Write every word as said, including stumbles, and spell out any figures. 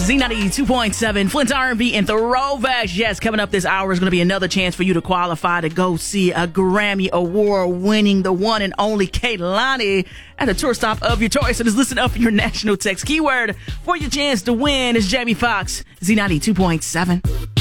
Z ninety-two point seven, Flint's R and B and Throwbacks. Yes, coming up this hour is going to be another chance for you to qualify to go see a Grammy Award winning, the one and only Kehlani at a tour stop of your choice. So just listen up for your national text keyword for your chance to win. It's Jamie Foxx, Z ninety-two point seven.